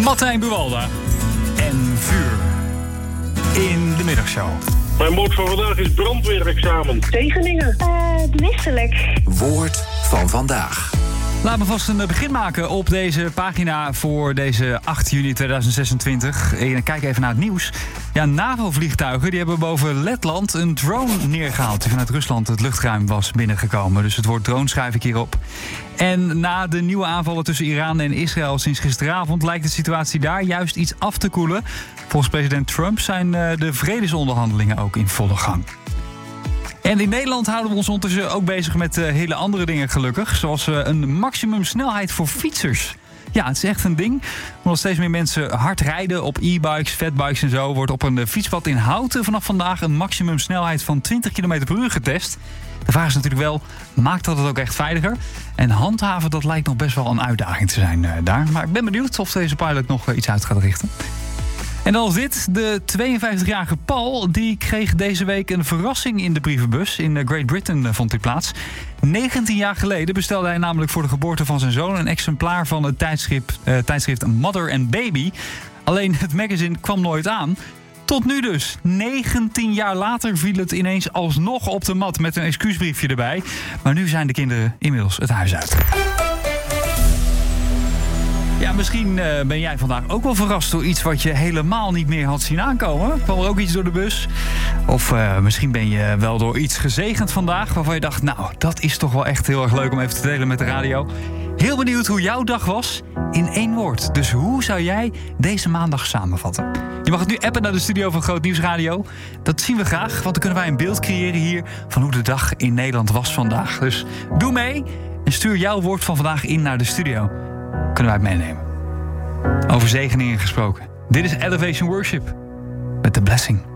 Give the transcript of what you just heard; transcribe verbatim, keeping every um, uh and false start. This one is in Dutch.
Martijn Buwalda en vuur in de middagshow. Mijn woord van vandaag is brandweerexamen. Tegeningen. Uh, wisselijk. Woord van vandaag. Laat me vast een begin maken op deze pagina voor deze acht juni tweeduizend zesentwintig. En kijk even naar het nieuws. Ja, NAVO-vliegtuigen die hebben boven Letland een drone neergehaald die vanuit Rusland het luchtruim was binnengekomen. Dus het woord drone schrijf ik hierop. En na de nieuwe aanvallen tussen Iran en Israël sinds gisteravond lijkt de situatie daar juist iets af te koelen. Volgens president Trump zijn de vredesonderhandelingen ook in volle gang. En in Nederland houden we ons ondertussen ook bezig met uh, hele andere dingen gelukkig. Zoals uh, een maximumsnelheid voor fietsers. Ja, het is echt een ding. Omdat steeds meer mensen hard rijden op e-bikes, fatbikes en zo, wordt op een fietspad in Houten vanaf vandaag een maximumsnelheid van twintig kilometer per uur getest. De vraag is natuurlijk wel, maakt dat het ook echt veiliger? En handhaven, dat lijkt nog best wel een uitdaging te zijn uh, daar. Maar ik ben benieuwd of deze pilot nog uh, iets uit gaat richten. En dan is dit. De tweeënvijftigjarige Paul die kreeg deze week een verrassing in de brievenbus. In Great Britain vond die plaats. negentien jaar geleden bestelde hij namelijk voor de geboorte van zijn zoon een exemplaar van het tijdschrift, uh, tijdschrift Mother and Baby. Alleen het magazine kwam nooit aan. Tot nu dus. negentien jaar later viel het ineens alsnog op de mat met een excuusbriefje erbij. Maar nu zijn de kinderen inmiddels het huis uit. Ja, misschien uh, ben jij vandaag ook wel verrast door iets wat je helemaal niet meer had zien aankomen. Kwam er ook iets door de bus? Of uh, misschien ben je wel door iets gezegend vandaag waarvan je dacht, nou, dat is toch wel echt heel erg leuk om even te delen met de radio. Heel benieuwd hoe jouw dag was in één woord. Dus hoe zou jij deze maandag samenvatten? Je mag het nu appen naar de studio van Groot Nieuws Radio. Dat zien we graag, want dan kunnen wij een beeld creëren hier van hoe de dag in Nederland was vandaag. Dus doe mee en stuur jouw woord van vandaag in naar de studio. Kunnen wij het meenemen. Over zegeningen gesproken. Dit is Elevation Worship met The Blessing.